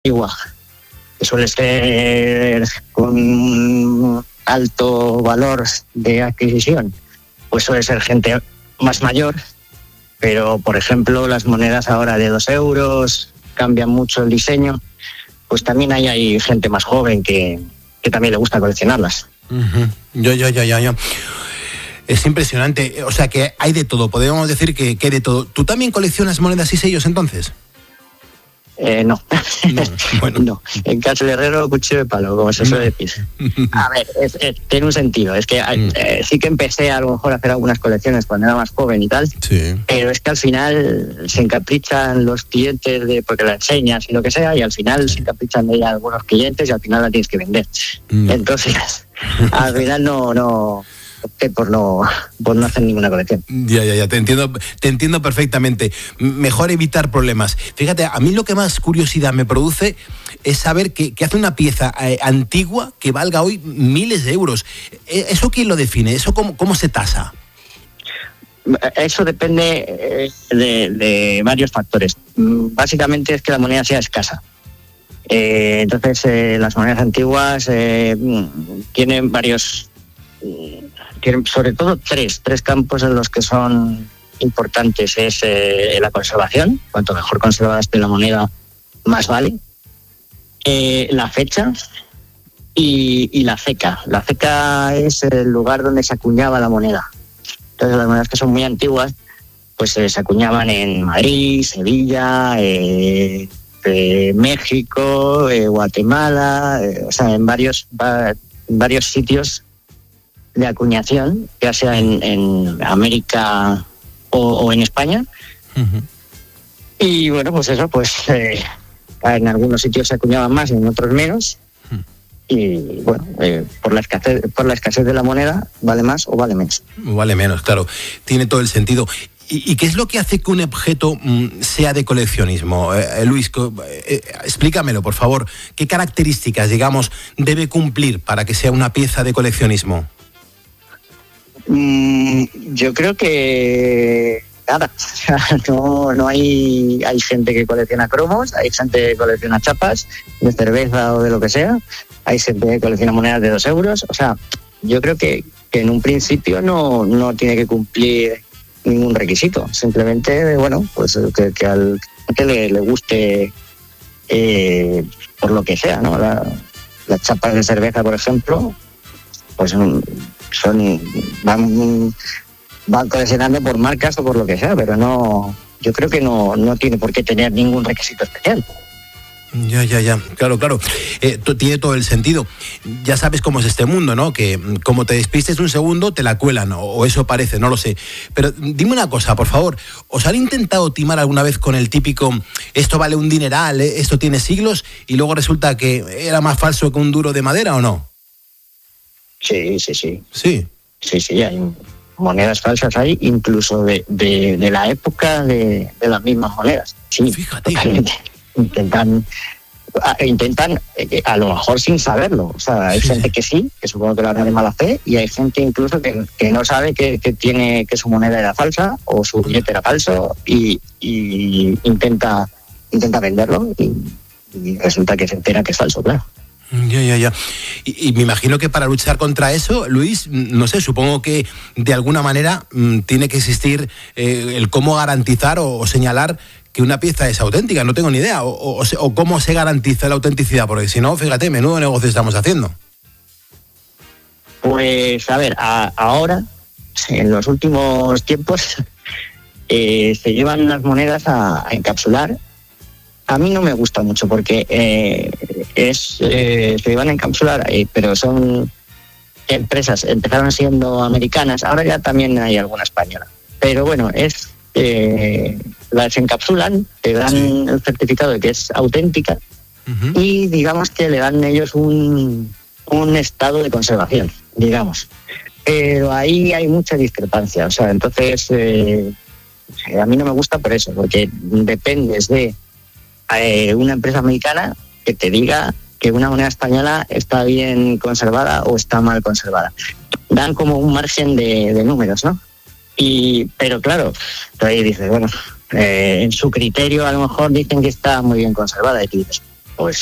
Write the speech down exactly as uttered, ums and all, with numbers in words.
antigua, que suele ser con alto valor de adquisición, pues suele ser gente más mayor, pero por ejemplo las monedas ahora de dos euros cambian mucho el diseño, pues también hay, hay gente más joven que, que también le gusta coleccionarlas. Uh-huh. Yo, yo, yo, yo, yo. Es impresionante, o sea que hay de todo, podemos decir que, que hay de todo. ¿Tú también coleccionas monedas y sellos entonces? Eh, no. No, bueno. No. En casa del herrero, cuchillo de palo, como se suele decir. A ver, es, es, tiene un sentido. Es que eh, sí que empecé a lo mejor a hacer algunas colecciones cuando era más joven y tal, sí. Pero es que al final se encaprichan los clientes de porque la enseñas y lo que sea, y al final se encaprichan de ella algunos clientes y al final la tienes que vender. No. Entonces, al final no... no opté por no, por no hacer ninguna colección. Ya, ya, ya, te entiendo, te entiendo perfectamente. Mejor evitar problemas. Fíjate, a mí lo que más curiosidad me produce es saber que, que hace una pieza eh, antigua que valga hoy miles de euros. ¿Eso quién lo define? ¿Eso cómo, cómo se tasa? Eso depende de, de varios factores. Básicamente es que la moneda sea escasa. Eh, entonces, eh, las monedas antiguas eh, tienen varios... Tienen sobre todo tres, tres campos en los que son importantes. Es eh, la conservación, cuanto mejor conservada esté la moneda, más vale. Eh, la fecha y, y la ceca. La ceca es el lugar donde se acuñaba la moneda. Entonces las monedas que son muy antiguas, pues eh, se acuñaban en Madrid, Sevilla, eh, eh, México, eh, Guatemala, eh, o sea, en varios, va, varios sitios de acuñación, ya sea en, en América o, o en España. Uh-huh. Y bueno, pues eso, pues eh, en algunos sitios se acuñaban más y en otros menos. Uh-huh. Y bueno, eh, por la escasez, por la escasez de la moneda, vale más o vale menos. Vale menos, claro. Tiene todo el sentido. ¿Y, y qué es lo que hace que un objeto mm, sea de coleccionismo? Eh, Luis, eh, explícamelo, por favor. ¿Qué características, digamos, debe cumplir para que sea una pieza de coleccionismo? Yo creo que nada, no, no hay, hay gente que colecciona cromos, hay gente que colecciona chapas de cerveza o de lo que sea, hay gente que colecciona monedas de dos euros, o sea, yo creo que, que en un principio no, no tiene que cumplir ningún requisito, simplemente, bueno, pues que, que al que le, le guste eh, por lo que sea, ¿no? La, las chapas de cerveza, por ejemplo, pues son... son van, van coleccionando por marcas o por lo que sea, pero no, yo creo que no, no tiene por qué tener ningún requisito especial. Ya, ya, ya, claro, claro. Eh, t- tiene todo el sentido. Ya sabes cómo es este mundo, ¿no? Que como te despistes un segundo, te la cuelan, o, o eso parece, no lo sé. Pero dime una cosa, por favor. ¿Os han intentado timar alguna vez con el típico, esto vale un dineral, eh, esto tiene siglos, y luego resulta que era más falso que un duro de madera, o no? Sí, sí, sí. Sí. Sí, sí, hay monedas falsas ahí, incluso de, de, de la época de, de las mismas monedas. Sí, fíjate. Totalmente. Intentan, intentan, a lo mejor sin saberlo. O sea, hay sí. gente que sí, que supongo que lo hará de mala fe, y hay gente incluso que, que no sabe que, que tiene que su moneda era falsa o su billete era falso y, y intenta, intenta venderlo y, y resulta que se entera que es falso, claro. Ya, ya, ya. Y, y me imagino que para luchar contra eso, Luis, no sé, supongo que de alguna manera mmm, tiene que existir eh, el cómo garantizar o, o señalar que una pieza es auténtica. No tengo ni idea. O, o, o cómo se garantiza la autenticidad, porque si no, fíjate, menudo negocio estamos haciendo. Pues, a ver, a, ahora, en los últimos tiempos, eh, se llevan las monedas a, a encapsular. A mí no me gusta mucho porque eh, es eh, se iban a encapsular, eh, pero son empresas, empezaron siendo americanas, ahora ya también hay alguna española. Pero bueno, es eh, las encapsulan, te dan sí. el certificado de que es auténtica uh-huh. y digamos que le dan ellos un, un estado de conservación, digamos. Pero ahí hay mucha discrepancia, o sea, entonces eh, a mí no me gusta por eso, porque dependes de Eh, una empresa americana que te diga que una moneda española está bien conservada o está mal conservada. Dan como un margen de, de números, ¿no? Y, pero claro, tú ahí dices, bueno, eh, en su criterio a lo mejor dicen que está muy bien conservada y tú dices,